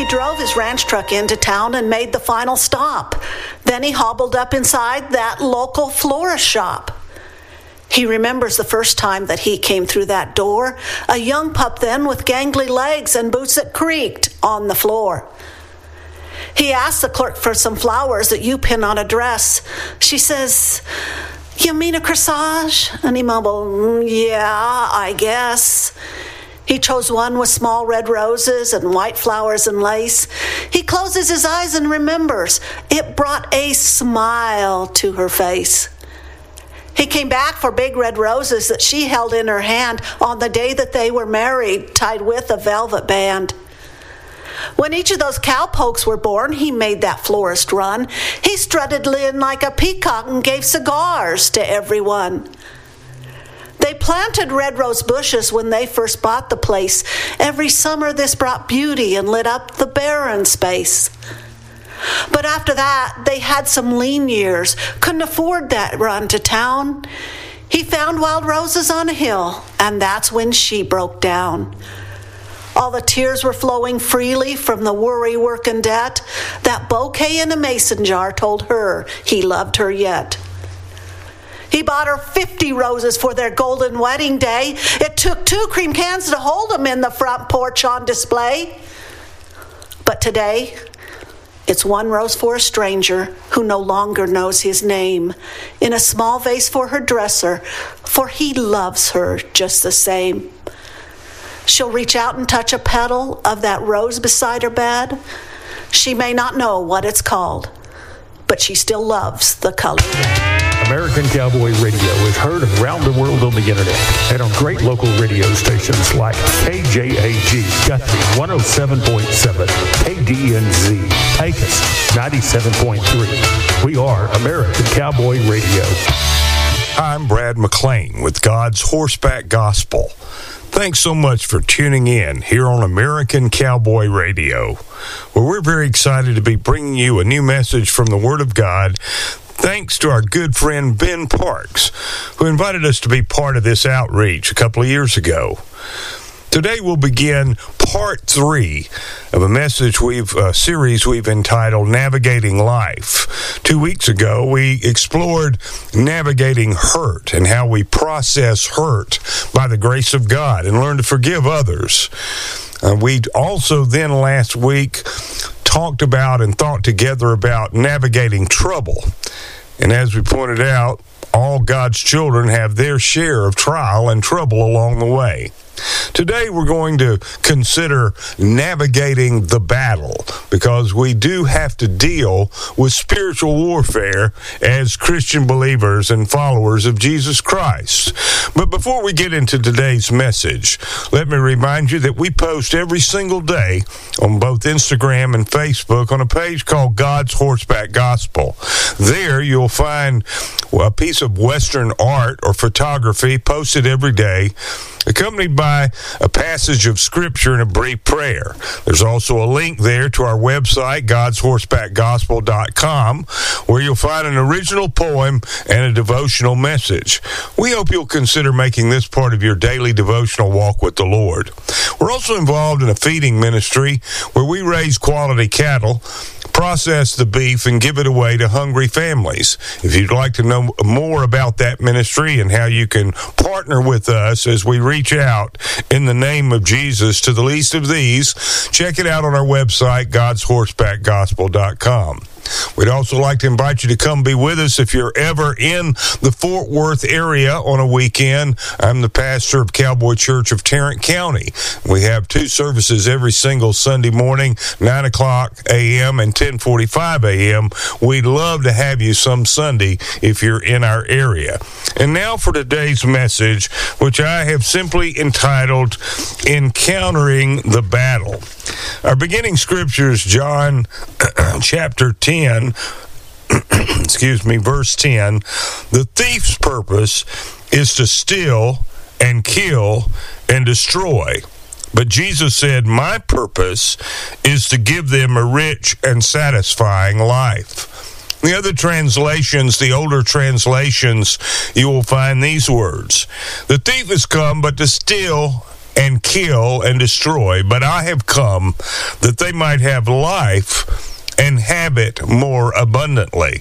He drove his ranch truck into town and made the final stop. Then he hobbled up inside that local florist shop. He remembers the first time that he came through that door, a young pup then with gangly legs and boots that creaked on the floor. He asked the clerk for some flowers that you pin on a dress. She says, "You mean a corsage?" And he mumbled, "Yeah, I guess." He chose one with small red roses and white flowers and lace. He closes his eyes and remembers. It brought a smile to her face. He came back for big red roses that she held in her hand on the day that they were married, tied with a velvet band. When each of those cowpokes were born, he made that florist run. He strutted in like a peacock and gave cigars to everyone. They planted red rose bushes when they first bought the place. Every summer this brought beauty and lit up the barren space. But after that, they had some lean years, couldn't afford that run to town. He found wild roses on a hill, and that's when she broke down. All the tears were flowing freely from the worry, work, and debt. That bouquet in a mason jar told her he loved her yet. He bought her 50 roses for their golden wedding day. It took 2 cream cans to hold them in the front porch on display. But today, it's 1 rose for a stranger who no longer knows his name, in a small vase for her dresser, for he loves her just the same. She'll reach out and touch a petal of that rose beside her bed. She may not know what it's called, but she still loves the color red. American Cowboy Radio is heard around the world on the internet and on great local radio stations like KJAG, Guthrie 107.7, KDNZ, Pecos 97.3. We are American Cowboy Radio. I'm Brad McClain with God's Horseback Gospel. Thanks so much for tuning in here on American Cowboy Radio, where we're very excited to be bringing you a new message from the Word of God, thanks to our good friend Ben Parks, who invited us to be part of this outreach a couple of years ago. Today we'll begin part 3 of a series we've entitled Navigating Life. 2 weeks ago, we explored navigating hurt and how we process hurt by the grace of God and learn to forgive others. We also then last week talked about and thought together about navigating trouble. And as we pointed out, all God's children have their share of trial and trouble along the way. Today we're going to consider navigating the battle, because we do have to deal with spiritual warfare as Christian believers and followers of Jesus Christ. But before we get into today's message, let me remind you that we post every single day on both Instagram and Facebook on a page called God's Horseback Gospel. There you'll find a piece of Western art or photography posted every day, accompanied by a passage of Scripture and a brief prayer. There's also a link there to our website, godshorsebackgospel.com, where you'll find an original poem and a devotional message. We hope you'll consider making this part of your daily devotional walk with the Lord. We're also involved in a feeding ministry where we raise quality cattle, process the beef, and give it away to hungry families. If you'd like to know more about that ministry and how you can partner with us as we reach out in the name of Jesus to the least of these, check it out on our website, godshorsebackgospel.com. We'd also like to invite you to come be with us if you're ever in the Fort Worth area on a weekend. I'm the pastor of Cowboy Church of Tarrant County. We have 2 services every single Sunday morning, 9 o'clock a.m. and 10:45 a.m. We'd love to have you some Sunday if you're in our area. And now for today's message, which I have simply entitled Encountering the Battle. Our beginning scripture is John chapter 10, verse 10. The thief's purpose is to steal and kill and destroy. But Jesus said, my purpose is to give them a rich and satisfying life. The other translations, the older translations, you will find these words. The thief has come but to steal and kill and destroy, but I have come that they might have life and have it more abundantly.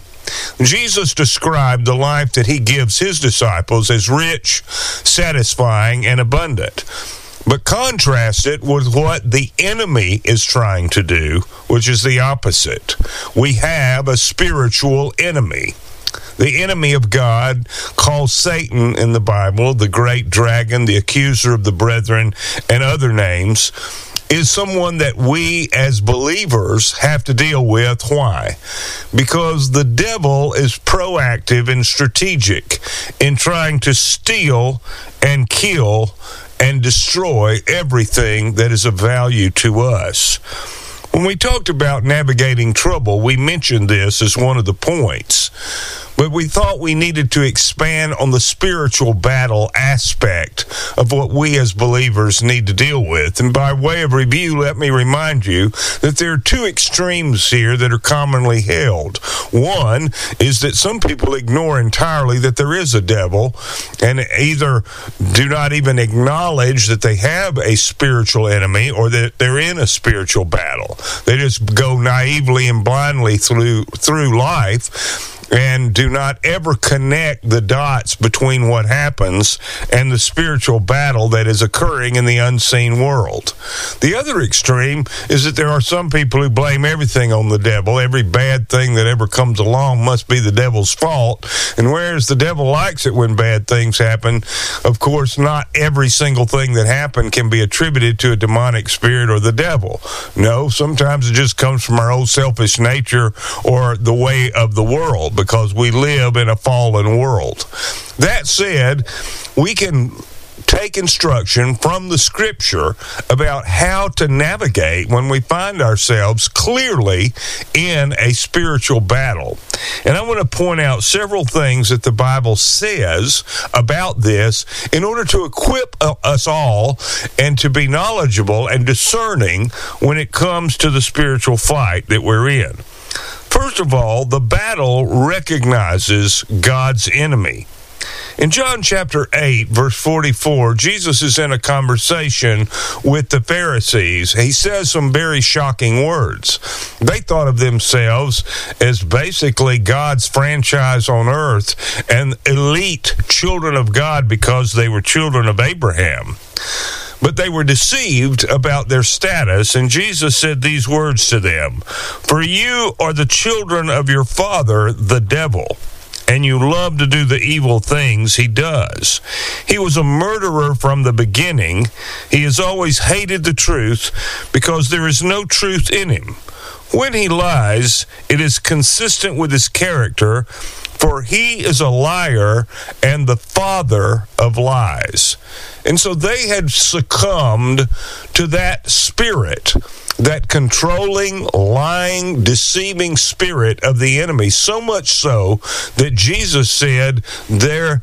Jesus described the life that he gives his disciples as rich, satisfying, and abundant. But contrast it with what the enemy is trying to do, which is the opposite. We have a spiritual enemy. The enemy of God, called Satan in the Bible, the great dragon, the accuser of the brethren, and other names, is someone that we as believers have to deal with. Why? Because the devil is proactive and strategic in trying to steal and kill and destroy everything that is of value to us. When we talked about navigating trouble, we mentioned this as one of the points, but we thought we needed to expand on the spiritual battle aspect of what we as believers need to deal with. And by way of review, let me remind you that there are two extremes here that are commonly held. One is that some people ignore entirely that there is a devil and either do not even acknowledge that they have a spiritual enemy or that they're in a spiritual battle. They just go naively and blindly through life and do not ever connect the dots between what happens and the spiritual battle that is occurring in the unseen world. The other extreme is that there are some people who blame everything on the devil. Every bad thing that ever comes along must be the devil's fault. And whereas the devil likes it when bad things happen, of course, not every single thing that happened can be attributed to a demonic spirit or the devil. No, sometimes it just comes from our old selfish nature or the way of the world, because we live in a fallen world. That said, we can take instruction from the scripture about how to navigate when we find ourselves clearly in a spiritual battle. And I want to point out several things that the Bible says about this in order to equip us all and to be knowledgeable and discerning when it comes to the spiritual fight that we're in. First of all, the battle recognizes God's enemy. In John chapter 8, verse 44, Jesus is in a conversation with the Pharisees. He says some very shocking words. They thought of themselves as basically God's franchise on earth and elite children of God because they were children of Abraham. But they were deceived about their status, and Jesus said these words to them: "For you are the children of your father, the devil, and you love to do the evil things he does. He was a murderer from the beginning. He has always hated the truth because there is no truth in him. When he lies, it is consistent with his character, for he is a liar and the father of lies." And so they had succumbed to that spirit, that controlling, lying, deceiving spirit of the enemy, so much so that Jesus said their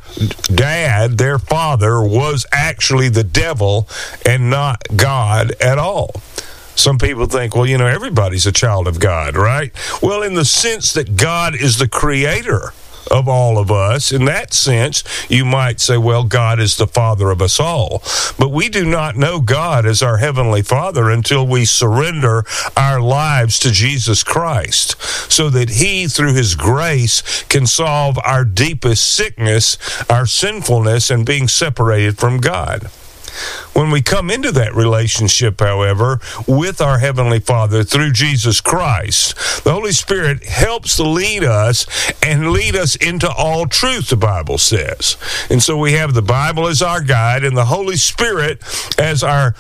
dad, their father, was actually the devil and not God at all. Some people think, well, everybody's a child of God, right? Well, in the sense that God is the creator of all of us, in that sense, you might say, well, God is the Father of us all. But we do not know God as our Heavenly Father until we surrender our lives to Jesus Christ, so that He, through His grace, can solve our deepest sickness, our sinfulness, and being separated from God. When we come into that relationship, however, with our Heavenly Father through Jesus Christ, the Holy Spirit helps to lead us and lead us into all truth, the Bible says. And so we have the Bible as our guide and the Holy Spirit as our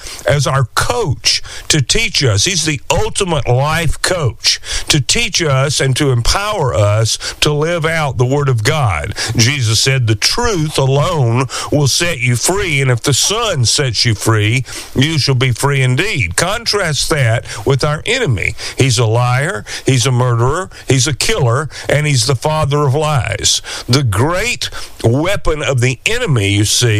coach to teach us. He's the ultimate life coach to teach us and to empower us to live out the Word of God. Jesus said, "The truth alone will set you free, and if the Son sets you free, you shall be free indeed." Contrast that with our enemy. He's a liar, he's a murderer, he's a killer, and he's the father of lies. The great weapon of the enemy, you see,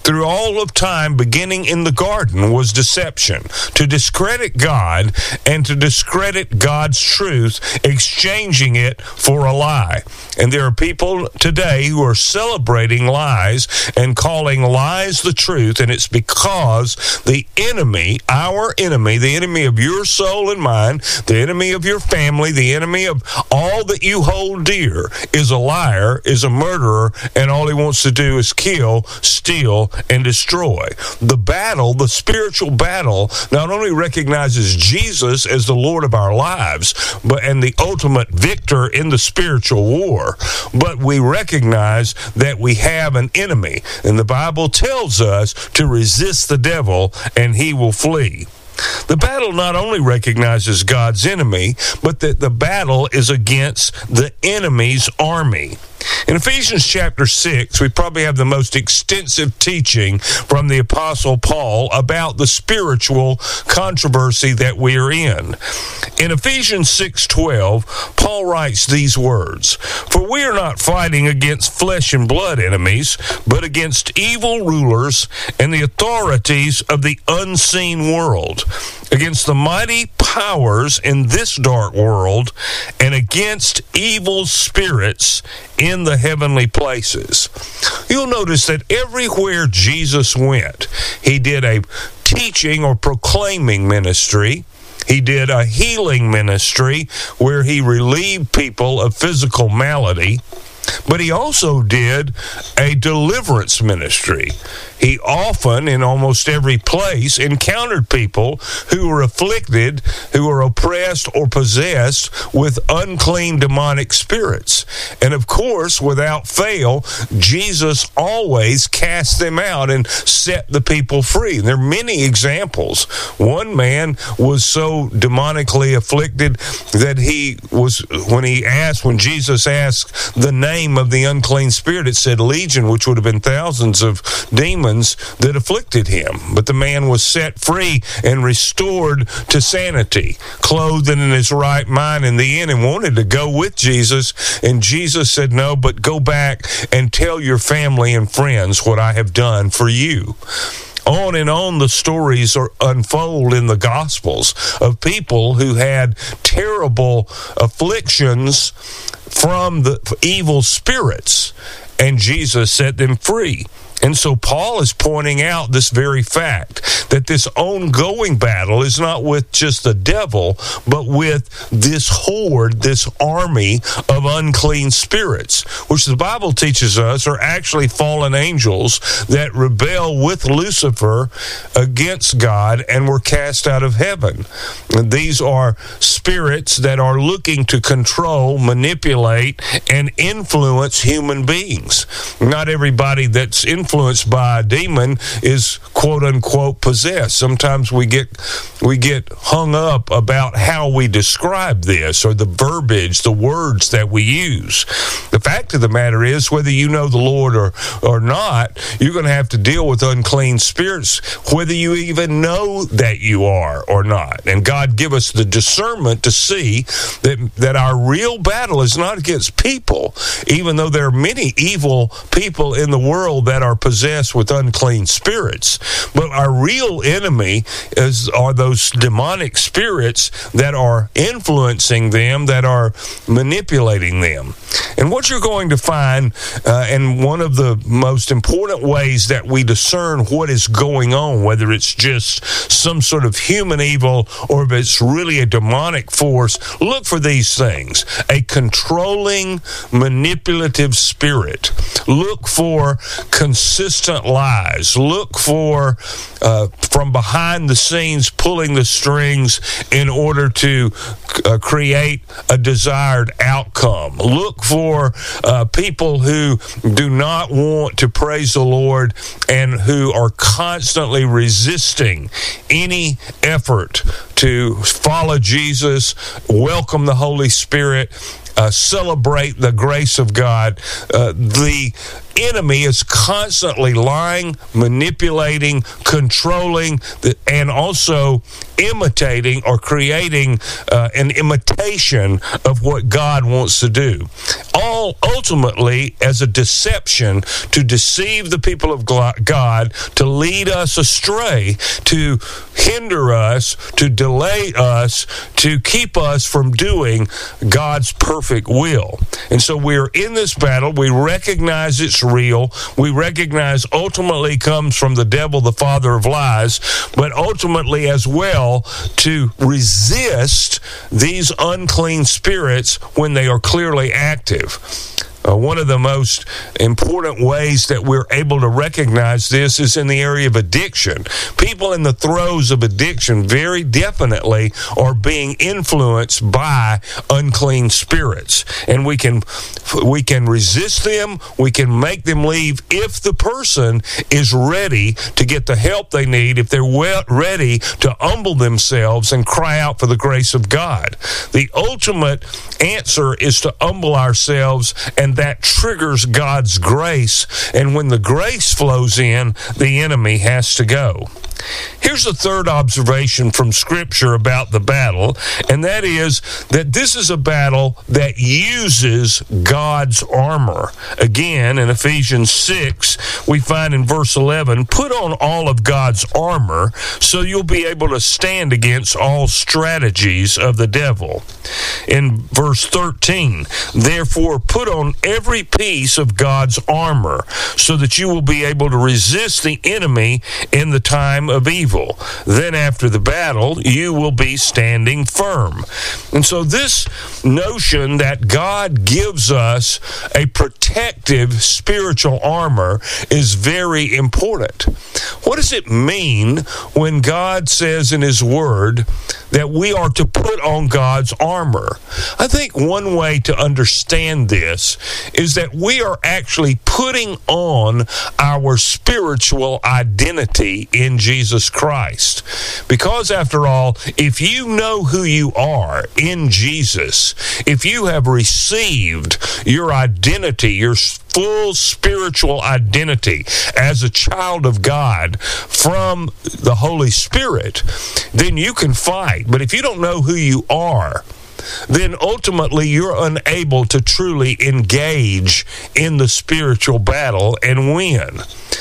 through all of time, beginning in the garden, was deception. To discredit God and to discredit God's truth, exchanging it for a lie. And there are people today who are celebrating lies and calling lies the truth, and it's because the enemy, our enemy, the enemy of your soul and mine, the enemy of your family, the enemy of all that you hold dear, is a liar, is a murderer, and all he wants to do is kill, steal, and destroy. The battle, the spiritual battle, not only recognizes Jesus as the Lord of our lives, and the ultimate victor in the spiritual war, but we recognize that we have an enemy. And the Bible tells us to resist the devil and he will flee. The battle not only recognizes God's enemy, but that the battle is against the enemy's army. In Ephesians chapter 6, we probably have the most extensive teaching from the Apostle Paul about the spiritual controversy that we are in. In Ephesians 6:12, Paul writes these words, "For we are not fighting against flesh and blood enemies, but against evil rulers and the authorities of the unseen world, against the mighty powers in this dark world, and against evil spirits in the heavenly places." You'll notice that everywhere Jesus went, he did a teaching or proclaiming ministry. He did a healing ministry where he relieved people of physical malady. But he also did a deliverance ministry. He often, in almost every place, encountered people who were afflicted, who were oppressed or possessed with unclean demonic spirits. And of course, without fail, Jesus always cast them out and set the people free. There are many examples. One man was so demonically afflicted that when Jesus asked the name of the unclean spirit, it said legion, which would have been thousands of demons that afflicted him. But the man was set free and restored to sanity, clothed and in his right mind in the end, and wanted to go with Jesus. And Jesus said, "No, but go back and tell your family and friends what I have done for you." On and on the stories unfold in the Gospels of people who had terrible afflictions from the evil spirits, and Jesus set them free. And so Paul is pointing out this very fact, that this ongoing battle is not with just the devil, but with this horde, this army of unclean spirits, which the Bible teaches us are actually fallen angels that rebel with Lucifer against God and were cast out of heaven. And these are spirits that are looking to control, manipulate, and influence human beings. Not everybody that's influenced by a demon is quote unquote possessed. Sometimes we get hung up about how we describe this or the verbiage, the words that we use. The fact of the matter is, whether you know the Lord or not, you're going to have to deal with unclean spirits, whether you even know that you are or not. And God give us the discernment to see that our real battle is not against people, even though there are many evil people in the world that are possessed with unclean spirits. But our real enemy are those demonic spirits that are influencing them, that are manipulating them. And what you're going to find, and one of the most important ways that we discern what is going on, whether it's just some sort of human evil or if it's really a demonic force, look for these things. A controlling, manipulative spirit. Look for consistent lies. Look for from behind the scenes pulling the strings in order to create a desired outcome. Look for people who do not want to praise the Lord and who are constantly resisting any effort to follow Jesus, welcome the Holy Spirit, celebrate the grace of God. The enemy is constantly lying, manipulating, controlling, and also imitating or creating an imitation of what God wants to do. All ultimately as a deception to deceive the people of God, to lead us astray, to hinder us, to delay us, to keep us from doing God's perfect will. And so we're in this battle. We recognize it's real. We recognize ultimately comes from the devil, the father of lies, but ultimately as well to resist these unclean spirits when they are clearly active. One of the most important ways that we're able to recognize this is in the area of addiction. People in the throes of addiction very definitely are being influenced by unclean spirits. And we can resist them, we can make them leave if the person is ready to get the help they need, if they're ready to humble themselves and cry out for the grace of God. The ultimate answer is to humble ourselves, and that triggers God's grace. And when the grace flows in, the enemy has to go. Here's the third observation from Scripture about the battle, and that is that this is a battle that uses God's armor. Again, in Ephesians 6, we find in verse 11, put on all of God's armor so you'll be able to stand against all strategies of the devil. In verse 13, therefore put on every piece of God's armor so that you will be able to resist the enemy in the time of evil. Then after the battle, you will be standing firm. And so this notion that God gives us a protective spiritual armor is very important. What does it mean when God says in His Word that we are to put on God's armor? I think one way to understand this is that we are actually putting on our spiritual identity in Jesus Christ. Because after all, if you know who you are in Jesus, if you have received your identity, your full spiritual identity as a child of God from the Holy Spirit, then you can fight. But if you don't know who you are, then ultimately you're unable to truly engage in the spiritual battle and win.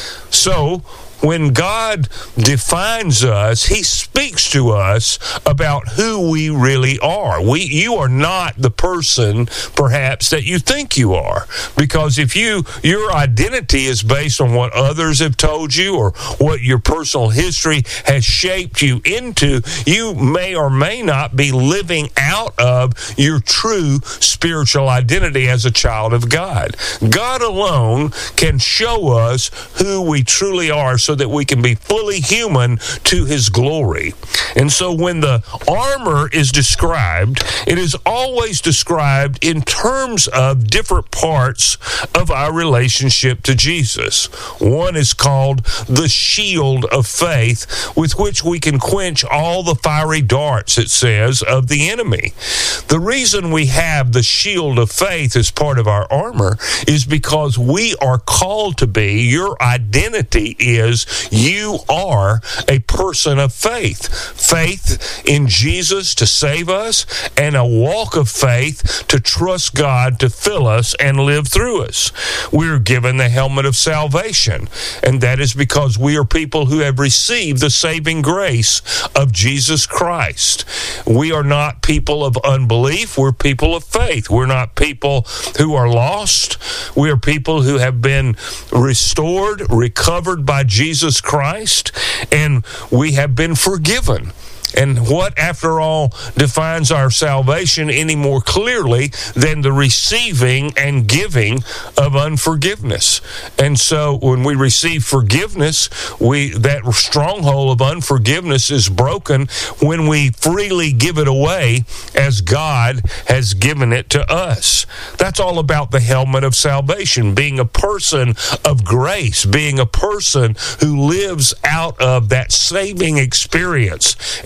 So, when God defines us, He speaks to us about who we really are. You are not the person, perhaps, that you think you are. Because if your identity is based on what others have told you or what your personal history has shaped you into, you may or may not be living out of your true spiritual identity as a child of God. God alone can show us who we truly are so that we can be fully human to His glory. And so when the armor is described, it is always described in terms of different parts of our relationship to Jesus. One is called the shield of faith, with which we can quench all the fiery darts, it says, of the enemy. The reason we have the shield of faith as part of our armor is because we are called to be, your identity is, you are a person of faith. Faith in Jesus to save us, and a walk of faith to trust God to fill us and live through us. We're given the helmet of salvation, and that is because we are people who have received the saving grace of Jesus Christ. We are not people of unbelief, we're people of faith. We're not people who are lost. We are people who have been restored, recovered by Jesus Christ, and we have been forgiven. And what, after all, defines our salvation any more clearly than the receiving and giving of unforgiveness? And so when we receive forgiveness, that stronghold of unforgiveness is broken when we freely give it away as God has given it to us. That's all about the helmet of salvation, being a person of grace, being a person who lives out of that saving experience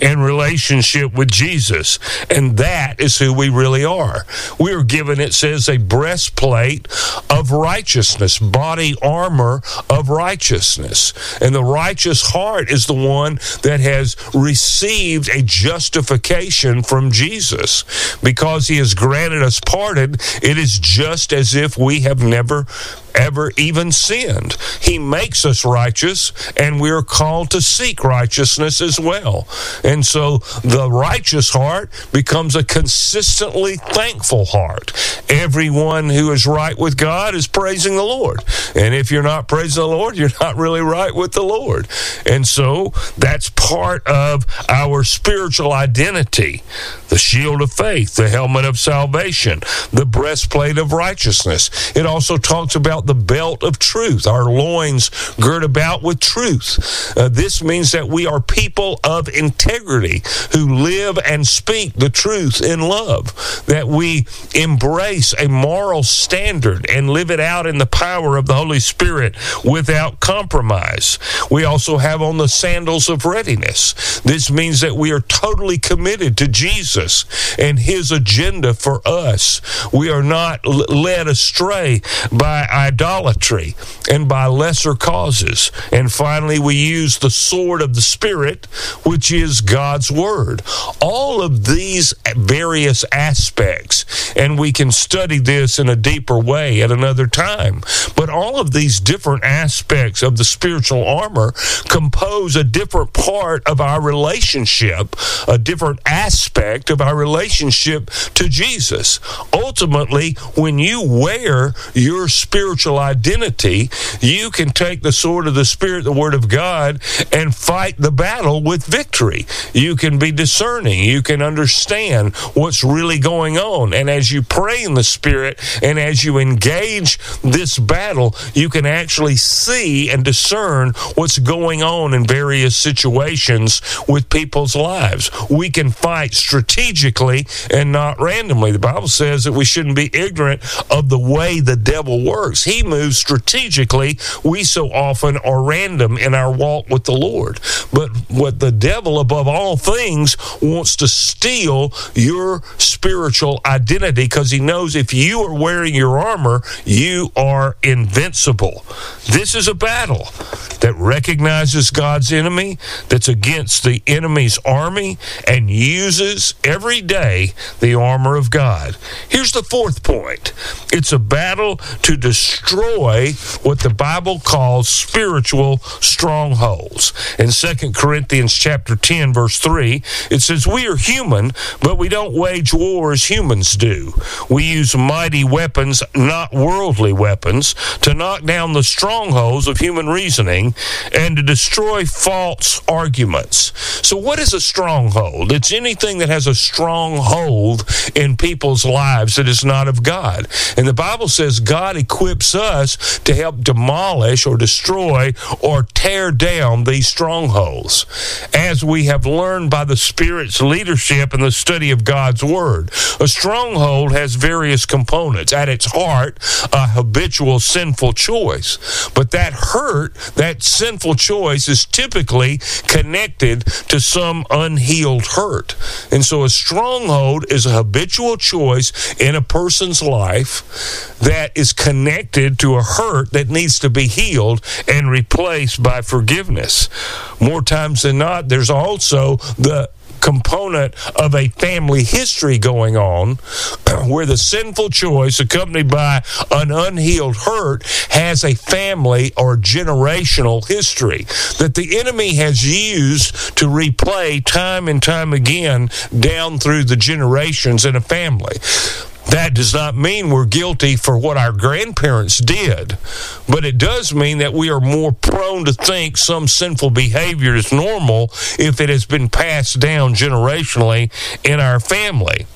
and relationship with Jesus. And that is who we really are. We are given, it says, a breastplate of righteousness, body armor of righteousness. And the righteous heart is the one that has received a justification from Jesus. Because he has granted us pardon, it is just as if we have never ever even sinned. He makes us righteous, and we are called to seek righteousness as well. And so the righteous heart becomes a consistently thankful heart. Everyone who is right with God is praising the Lord. And if you're not praising the Lord, you're not really right with the Lord. And so that's part of our spiritual identity. The shield of faith, the helmet of salvation, the breastplate of righteousness. It also talks about the belt of truth, our loins girt about with truth. This means that we are people of integrity who live and speak the truth in love, that we embrace a moral standard and live it out in the power of the Holy Spirit without compromise. We also have on the sandals of readiness. This means that we are totally committed to Jesus and his agenda for us. We are not led astray by idolatry and by lesser causes. And finally, we use the sword of the Spirit, which is God's Word. All of these various aspects, and we can study this in a deeper way at another time, but all of these different aspects of the spiritual armor compose a different part of our relationship, a different aspect of our relationship to Jesus. Ultimately, when you wear your spiritual identity, you can take the sword of the Spirit, the Word of God, and fight the battle with victory. You can be discerning. You can understand what's really going on. And as you pray in the Spirit and as you engage this battle, you can actually see and discern what's going on in various situations with people's lives. We can fight strategically and not randomly. The Bible says that we shouldn't be ignorant of the way the devil works. He moves strategically. We so often are random in our walk with the Lord. But what the devil, above all things, wants to steal your spiritual identity, because he knows if you are wearing your armor, you are invincible. This is a battle that recognizes God's enemy, that's against the enemy's army, and uses every day the armor of God. Here's the fourth point. It's a battle to destroy what the Bible calls spiritual strongholds. In 2 Corinthians chapter 10, verse 3, it says, "We are human, but we don't wage war as humans do. We use mighty weapons, not worldly weapons, to knock down the strongholds of human reasoning and to destroy false arguments." So what is a stronghold? It's anything that has a strong hold in people's lives that is not of God. And the Bible says God equips us to help demolish or destroy or tear down these strongholds. As we have learned by the Spirit's leadership in the study of God's Word, a stronghold has various components. At its heart, a habitual sinful choice. But that hurt, that sinful choice, is typically connected to some unhealed hurt. And so a stronghold is a habitual choice in a person's life that is connected to a hurt that needs to be healed and replaced by forgiveness. More times than not, there's also the component of a family history going on where the sinful choice accompanied by an unhealed hurt has a family or generational history that the enemy has used to replay time and time again down through the generations in a family. That does not mean we're guilty for what our grandparents did, but it does mean that we are more prone to think some sinful behavior is normal if it has been passed down generationally in our family.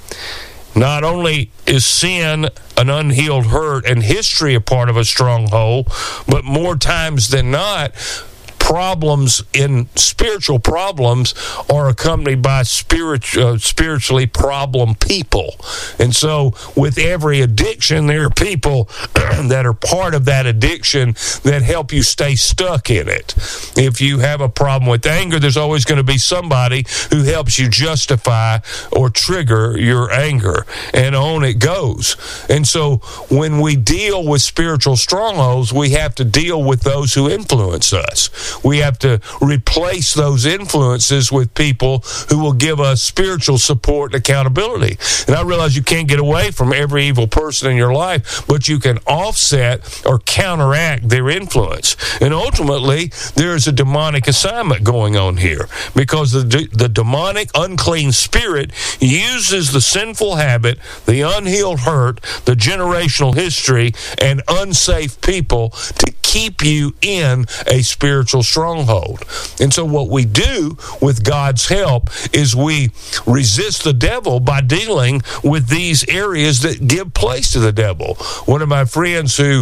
Not only is sin an unhealed hurt and history a part of a stronghold, but more times than not, spiritual problems are accompanied by spiritually problem people. And so with every addiction, there are people that are part of that addiction that help you stay stuck in it. If you have a problem with anger, there's always going to be somebody who helps you justify or trigger your anger, and on it goes. And so when we deal with spiritual strongholds, we have to deal with those who influence us. We have to replace those influences with people who will give us spiritual support and accountability. And I realize you can't get away from every evil person in your life, but you can offset or counteract their influence. And ultimately, there is a demonic assignment going on here, because the demonic unclean spirit uses the sinful habit, the unhealed hurt, the generational history, and unsafe people to keep you in a spiritual stronghold. And so what we do with God's help is we resist the devil by dealing with these areas that give place to the devil. One of my friends who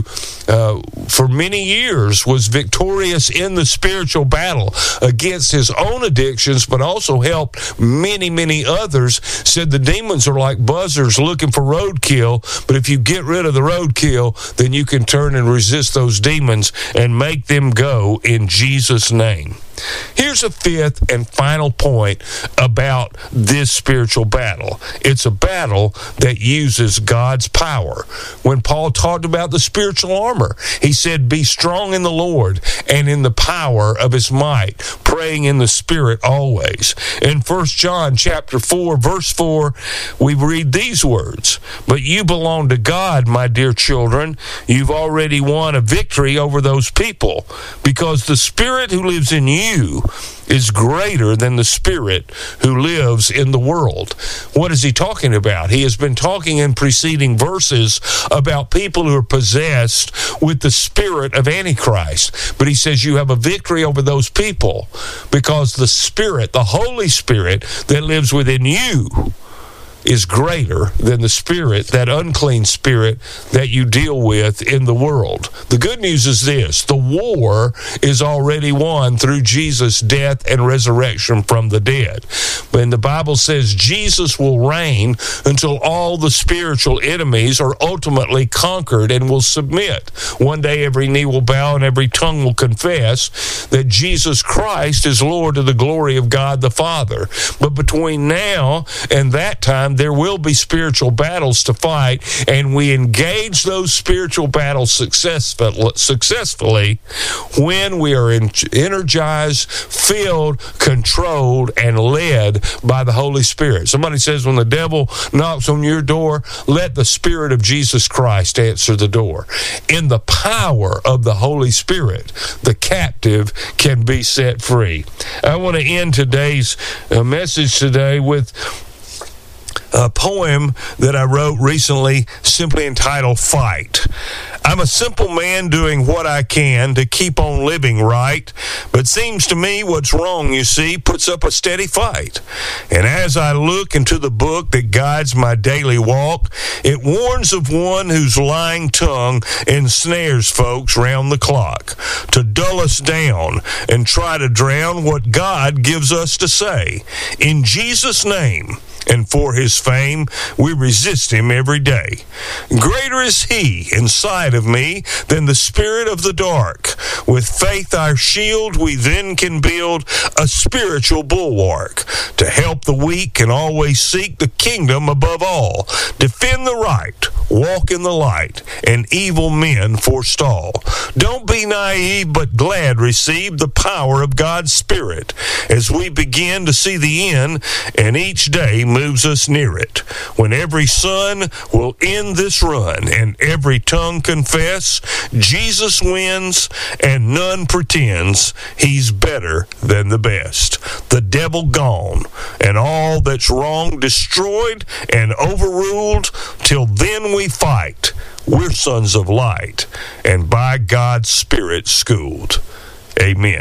for many years was victorious in the spiritual battle against his own addictions, but also helped many, many others, said the demons are like buzzards looking for roadkill, but if you get rid of the roadkill, then you can turn and resist those demons and make them go in Jesus' name. Here's a fifth and final point about this spiritual battle. It's a battle that uses God's power. When Paul talked about the spiritual armor, he said, be strong in the Lord and in the power of his might, praying in the Spirit always. In 1 John chapter 4, verse 4, we read these words, but you belong to God, my dear children. You've already won a victory over those people, because the Spirit who lives in you is greater than the spirit who lives in the world. What is he talking about? He has been talking in preceding verses about people who are possessed with the spirit of Antichrist. But he says you have a victory over those people because the Spirit, the Holy Spirit that lives within you, is greater than the spirit, that unclean spirit that you deal with in the world. The good news is this: the war is already won through Jesus' death and resurrection from the dead. And the Bible says Jesus will reign until all the spiritual enemies are ultimately conquered and will submit. One day every knee will bow and every tongue will confess that Jesus Christ is Lord to the glory of God the Father. But between now and that time, there will be spiritual battles to fight, and we engage those spiritual battles successfully when we are energized, filled, controlled, and led by the Holy Spirit. Somebody says when the devil knocks on your door, let the Spirit of Jesus Christ answer the door. In the power of the Holy Spirit, the captive can be set free. I want to end today's message today with a poem that I wrote recently, simply entitled Fight. I'm a simple man doing what I can to keep on living right, but seems to me what's wrong, you see, puts up a steady fight. And as I look into the book that guides my daily walk, it warns of one whose lying tongue ensnares folks round the clock to dull us down and try to drown what God gives us to say. In Jesus' name, and for his fame, we resist him every day. Greater is he inside of me than the spirit of the dark. With faith our shield, we then can build a spiritual bulwark to help the weak and always seek the kingdom above all. Defend the right, walk in the light, and evil men forestall. Don't be naive, but glad receive the power of God's Spirit as we begin to see the end, and each day moves us near it. When every sun will end this run and every tongue confess Jesus wins and none pretends he's better than the best. The devil gone and all that's wrong destroyed and overruled. Till then we fight. We're sons of light and by God's Spirit schooled. Amen.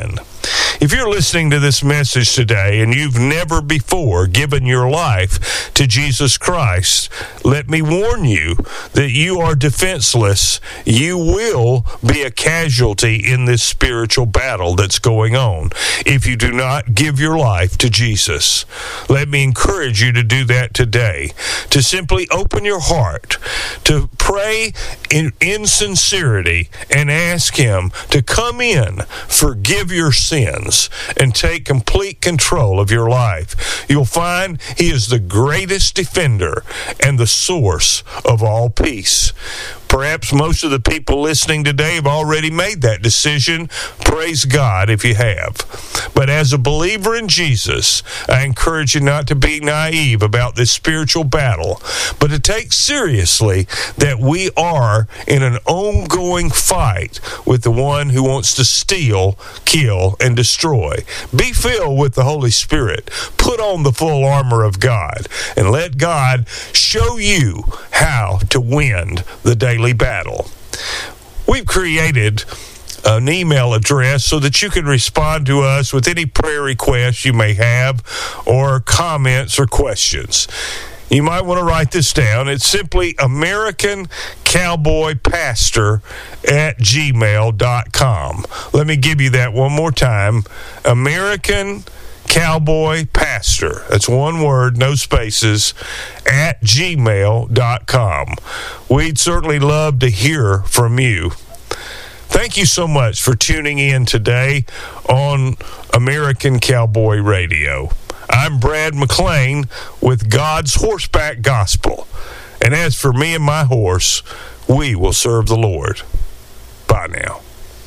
If you're listening to this message today and you've never before given your life to Jesus Christ, let me warn you that you are defenseless. You will be a casualty in this spiritual battle that's going on if you do not give your life to Jesus. Let me encourage you to do that today, to simply open your heart, to pray in sincerity and ask Him to come in, forgive your sins, and take complete control of your life. You'll find He is the greatest defender and the source of all peace. Perhaps most of the people listening today have already made that decision. Praise God if you have. But as a believer in Jesus, I encourage you not to be naive about this spiritual battle, but to take seriously that we are in an ongoing fight with the one who wants to steal, kill, and destroy. Be filled with the Holy Spirit. Put on the full armor of God, and let God show you how to win the daily battle. We've created an email address so that you can respond to us with any prayer requests you may have or comments or questions. You might want to write this down. It's simply AmericanCowboyPastor@gmail.com. Let me give you that one more time. AmericanCowboyPastor, that's one word, no spaces, @gmail.com. We'd certainly love to hear from you. Thank you so much for tuning in today on American Cowboy Radio. I'm Brad McClain with God's Horseback Gospel. And as for me and my horse, we will serve the Lord. Bye now.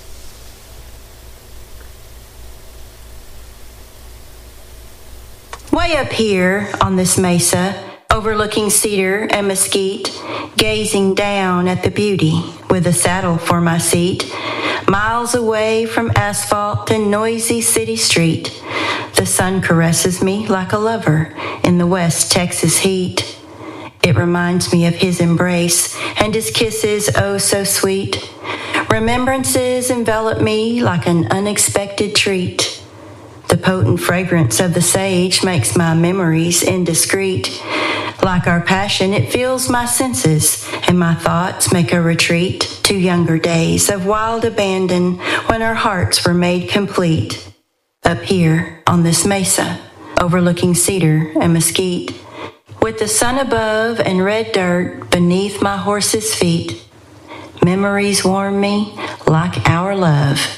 Way up here on this mesa, overlooking Cedar and Mesquite, gazing down at the beauty with a saddle for my seat, miles away from asphalt and noisy city street, the sun caresses me like a lover in the West Texas heat. It reminds me of his embrace and his kisses oh so sweet. Remembrances envelop me like an unexpected treat. The potent fragrance of the sage makes my memories indiscreet. Like our passion, it fills my senses, and my thoughts make a retreat to younger days of wild abandon when our hearts were made complete. Up here on this mesa, overlooking Cedar and Mesquite, with the sun above and red dirt beneath my horse's feet, memories warm me like our love